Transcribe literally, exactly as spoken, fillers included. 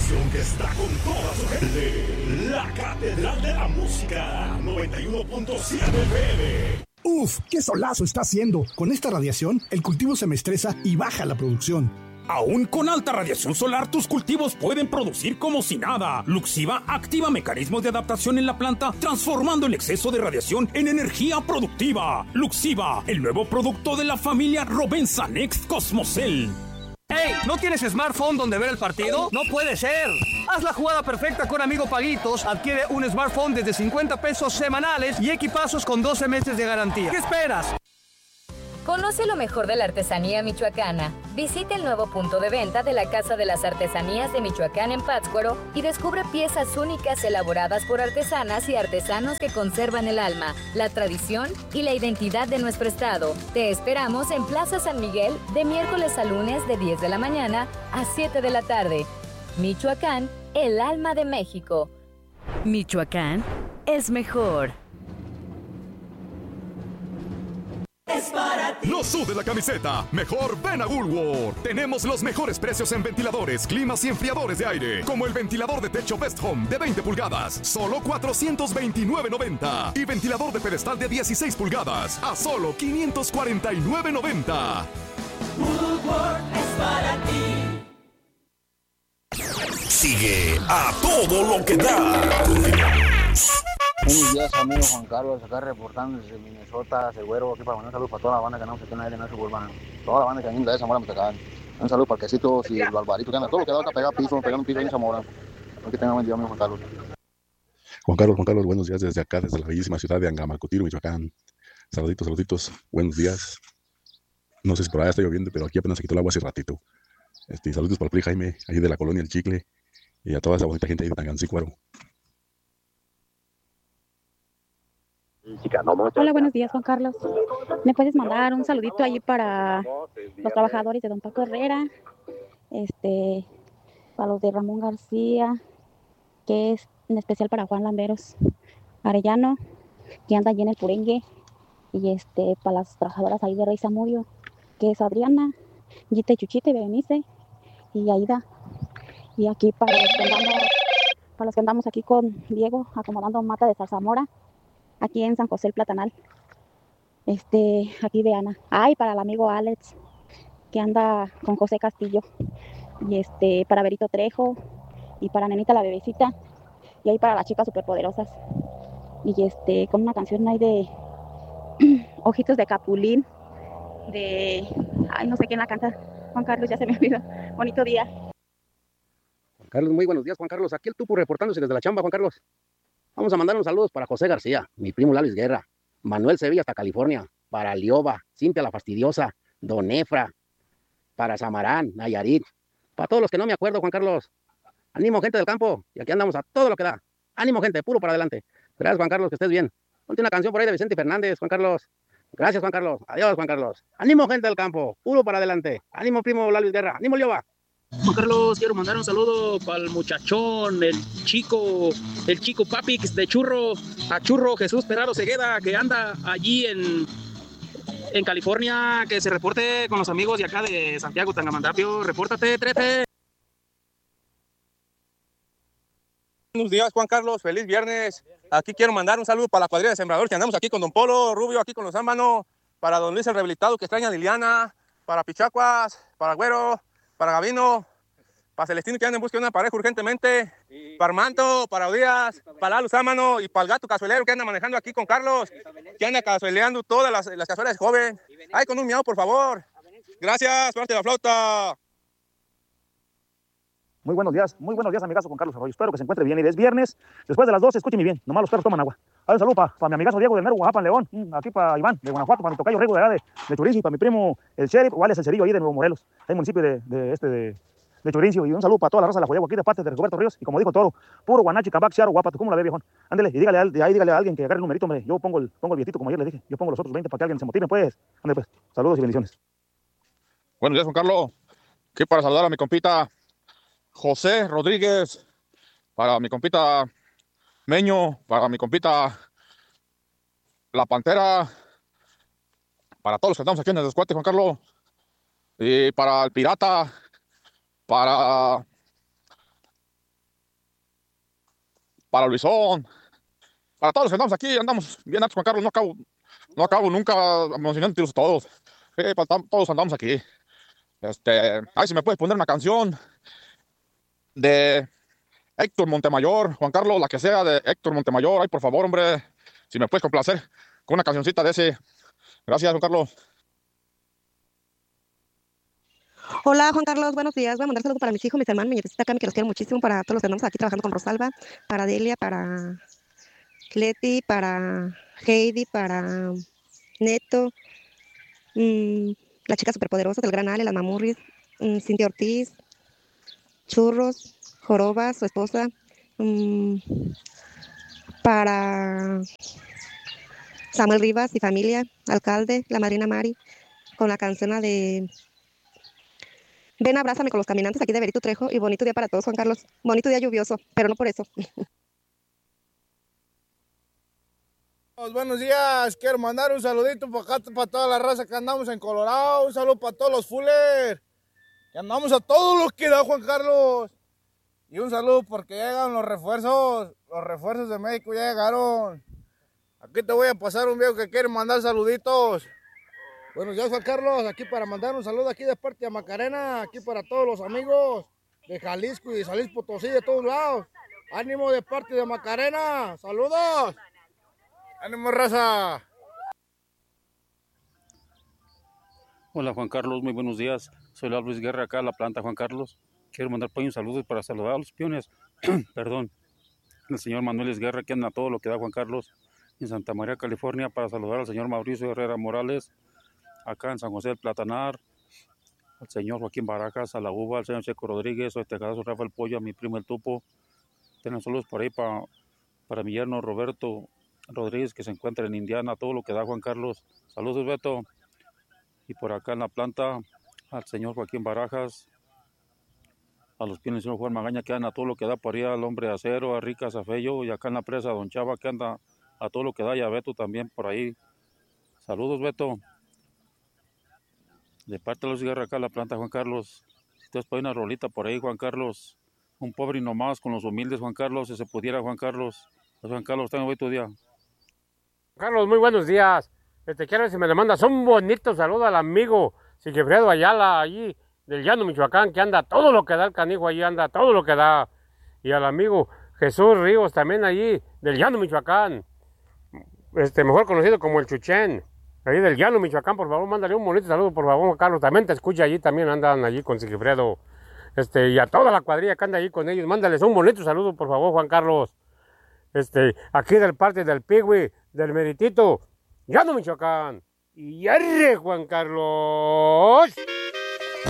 estación que está con toda su gente. La Catedral de la Música, noventa y uno punto siete F M. Uf, qué solazo está haciendo. Con esta radiación, el cultivo se me estresa y baja la producción. Aún con alta radiación solar, tus cultivos pueden producir como si nada. Luxiva activa mecanismos de adaptación en la planta, transformando el exceso de radiación en energía productiva. Luxiva, el nuevo producto de la familia Rovensa Next Cosmocel. ¡Ey! ¿No tienes smartphone donde ver el partido? ¡No puede ser! Haz la jugada perfecta con Amigo Paguitos. Adquiere un smartphone desde cincuenta pesos semanales y equipazos con doce meses de garantía. ¿Qué esperas? Conoce lo mejor de la artesanía michoacana. Visita el nuevo punto de venta de la Casa de las Artesanías de Michoacán en Pátzcuaro y descubre piezas únicas elaboradas por artesanas y artesanos que conservan el alma, la tradición y la identidad de nuestro estado. Te esperamos en Plaza San Miguel de miércoles a lunes de diez de la mañana a siete de la tarde. Michoacán, el alma de México. Michoacán es mejor. Es para ti. No sude la camiseta. Mejor ven a Woolworth. Tenemos los mejores precios en ventiladores, climas y enfriadores de aire. Como el ventilador de techo Best Home de veinte pulgadas, solo cuatrocientos veintinueve noventa. Y ventilador de pedestal de dieciséis pulgadas, a solo quinientos cuarenta y nueve noventa. Woolworth es para ti. Sigue a todo lo que da. Continuamos. Buenos días, amigo Juan Carlos, acá reportando desde Minnesota, Següero, aquí para mandar un saludo para toda la banda que andamos aquí en la Aire Nazo Urbana, toda la banda que anda de Zamora, Michoacán. Un saludo para Quesitos y el Alvarito que anda, todo lo que da acá pegado piso, pegando un piso ahí en Zamora. Que tenga buen día, amigo Juan Carlos. Juan Carlos, Juan Carlos, buenos días desde acá, desde la bellísima ciudad de Angamacutiro, Michoacán. Saluditos, saluditos, buenos días. No sé si por allá está lloviendo, pero aquí apenas se quitó el agua hace ratito. Este, saludos para el P R I Jaime, ahí de la colonia El Chicle, y a toda esa bonita gente ahí de Tangancícuaro. Hola, buenos días, Juan Carlos. ¿Me puedes mandar un saludito ahí para los trabajadores de Don Paco Herrera? Este, para los de Ramón García, que es en especial para Juan Lamberos Arellano, que anda allí en el Purengue, y este, para las trabajadoras ahí de Rey Zamudio, que es Adriana, Gita y Chuchita y Berenice, y Aida. Y aquí para los que andamos, para los que andamos aquí con Diego, acomodando mata de zarzamora, aquí en San José el Platanal. Este, aquí de Ana. Ay, para el amigo Alex, que anda con José Castillo. Y este, para Berito Trejo. Y para Nenita la bebecita. Y ahí para las chicas superpoderosas. Y este, con una canción ahí de Ojitos de Capulín. De, ay, no sé quién la canta. Juan Carlos, ya se me olvidó. Bonito día. Juan Carlos, muy buenos días, Juan Carlos. Aquí el Tupo reportándose desde la chamba, Juan Carlos. Vamos a mandar unos saludos para José García, mi primo Lales Guerra, Manuel Sevilla hasta California, para Lioba, Cintia la Fastidiosa, Don Efra, para Samarán, Nayarit, para todos los que no me acuerdo, Juan Carlos. Ánimo, gente del campo, y aquí andamos a todo lo que da. Ánimo, gente, puro para adelante. Gracias, Juan Carlos, que estés bien. Ponte una canción por ahí de Vicente Fernández, Juan Carlos. Gracias, Juan Carlos. Adiós, Juan Carlos. Ánimo, gente del campo, puro para adelante. Ánimo, primo Lales Guerra. Ánimo, Lioba. Juan Carlos, quiero mandar un saludo para el muchachón, el chico, el chico Papix de Churro, a Churro Jesús Peraro Cegueda, que anda allí en, en California, que se reporte con los amigos de acá de Santiago Tangamandapio. Repórtate, Trefe. Buenos días, Juan Carlos, feliz viernes. Aquí quiero mandar un saludo para la cuadrilla de sembradores que andamos aquí con Don Polo Rubio, aquí con los Ámbanos, para Don Luis el Rehabilitado que extraña a Liliana, para Pichacuas, para Güero, para Gavino, para Celestino que anda en busca de una pareja urgentemente, para Armando, para Odías, para Lalo Sámano y para el gato cazuelero que anda manejando aquí con Carlos, que anda cazueleando todas las, las cazuelas joven. Ay, con un miau, por favor. Gracias, suerte la flauta. Muy buenos días, muy buenos días, amigazo con Carlos Arroyo. Espero que se encuentre bien. Y es viernes, después de las doce, escúcheme bien. Nomás los perros toman agua. Hay un saludo para pa mi amigazo Diego del Mero, Guajapan, León. Mm, aquí para Iván, de Guanajuato, para mi tocayo Rego de allá de, de Churincio, para mi primo el Sheriff, o alias el Cerillo ahí de Nuevo Morelos. Hay municipio de, de este de, de Churincio. Y un saludo para toda la raza de la Joyagua aquí de parte de Roberto Ríos. Y como dijo Toro, puro guanachi, cambac, chiaro, guapato. ¿Cómo la ve, viejón? Ándele, y dígale, de ahí dígale a alguien que agarre el numerito, hombre. Yo pongo el, pongo el billetito como ayer le dije. Yo pongo los otros veinte para que alguien se motive, pues. Ándele, pues. Saludos y bendiciones. Buenos días, Juan Carlos. Aquí para saludar a mi compita José Rodríguez, para mi compita Meño, para mi compita La Pantera, para todos los que estamos aquí en el descuate, Juan Carlos, y para el Pirata, para para Luisón, para todos los que andamos aquí, andamos bien altos, Juan Carlos, no acabo, no acabo nunca emocionándolos todos, eh, todos andamos aquí. Este, ay, si me puedes poner una canción de Héctor Montemayor, Juan Carlos, la que sea de Héctor Montemayor, ay, por favor, hombre, si me puedes complacer con una cancioncita de ese. Gracias, Juan Carlos. Hola, Juan Carlos, buenos días. Voy a mandar saludos para mis hijos, mis hermanos, mi nietecita Cami, que los quiero muchísimo, para todos los que andamos aquí trabajando con Rosalba, para Delia, para Leti, para Heidi, para Neto, mmm, la chica superpoderosa del Gran Ale, las Mamurris, mmm, Cintia Ortiz, Churros, Joroba, su esposa, mmm, para Samuel Rivas y familia, alcalde, la madrina Mari, con la canción de Ven, abrázame con los caminantes aquí de Berito Trejo, y bonito día para todos, Juan Carlos. Bonito día lluvioso, pero no por eso. Buenos días, quiero mandar un saludito para acá, para toda la raza que andamos en Colorado, un saludo para todos los Fuller, que andamos a todos los que da Juan Carlos, y un saludo porque ya llegaron los refuerzos, los refuerzos de México ya llegaron. Aquí te voy a pasar un viejo que quiere mandar saluditos. Buenos días, Juan Carlos, aquí para mandar un saludo aquí de parte de Macarena, aquí para todos los amigos de Jalisco y de San Luis Potosí, de todos lados. Ánimo de parte de Macarena, saludos. ¡Ánimo, raza! Hola, Juan Carlos, muy buenos días. Soy Luis Guerra, acá a la planta, Juan Carlos. Quiero mandar un saludo para saludar a los piones. Perdón. El señor Manuel Esguerra, que anda todo lo que da Juan Carlos en Santa María, California, para saludar al señor Mauricio Herrera Morales, acá en San José del Platanar, al señor Joaquín Barajas, a la Uva, al señor Checo Rodríguez, a este caso Rafael Pollo, a mi primo el Tupo. Tienen saludos por ahí para, para mi yerno Roberto Rodríguez, que se encuentra en Indiana, todo lo que da Juan Carlos. Saludos, Beto. Y por acá en la planta, al señor Joaquín Barajas, a los piones del señor Juan Magaña, que anda a todo lo que da por ahí, al hombre de acero, a Rica Zafello, y acá en la presa, don Chava, que anda a todo lo que da, y a Beto también por ahí. Saludos, Beto. De parte de los Guerra, acá en la planta, Juan Carlos. Si te has una rolita por ahí, Juan Carlos. Un pobre y nomás con los humildes, Juan Carlos, si se pudiera, Juan Carlos. Pues, Juan Carlos, tengo hoy tu día. Carlos, muy buenos días. Este, quiero ver si me le mandas un bonito saludo al amigo Sigifredo Ayala, allí del Llano, Michoacán, que anda todo lo que da el canijo, allí anda todo lo que da. Y al amigo Jesús Ríos, también allí del Llano, Michoacán, este, mejor conocido como el Chuchén, allí del Llano, Michoacán. Por favor, mándale un bonito saludo, por favor, Juan Carlos. También te escucha allí, también andan allí con Sigifredo. Este, y a toda la cuadrilla que anda allí con ellos, mándales un bonito saludo, por favor, Juan Carlos. Este, aquí del parte del Pigüey, del Meritito, Llano, Michoacán. Y arre, Juan Carlos.